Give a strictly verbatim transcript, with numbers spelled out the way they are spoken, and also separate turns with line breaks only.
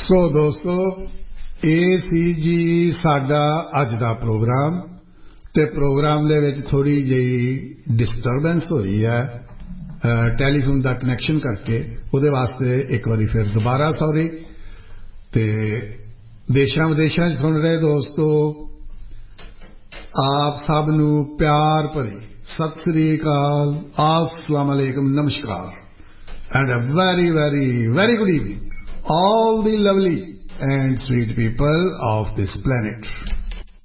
ਸੋ ਦੋਸਤੋ ਇਹ ਸੀ ਜੀ ਸਾਡਾ ਅੱਜ ਦਾ ਪ੍ਰੋਗਰਾਮ ਤੇ ਪ੍ਰੋਗਰਾਮ ਦੇ ਵਿੱਚ ਥੋੜੀ ਜਿਹੀ ਡਿਸਟਰਬੈਂਸ ਹੋਈ ਹੈ ਟੈਲੀਫੋਨ ਦਾ ਕਨੈਕਸ਼ਨ ਕਰਕੇ ਉਹਦੇ ਵਾਸਤੇ ਇੱਕ ਵਾਰੀ ਫਿਰ ਦੁਬਾਰਾ ਸੌਰੀ ਤੇ ਦੇਸ਼ਾਂ ਵਿਦੇਸ਼ਾਂ 'ਚ ਸੁਣ ਰਹੇ ਦੋਸਤੋ ਆਪ ਸਭ ਨੂੰ ਪਿਆਰ ਭਰੀ ਸਤਿ ਸ੍ਰੀ ਅਕਾਲ अस्सलाम वालेकुम नमस्कार and a very very very good evening all the lovely and sweet people of this planet.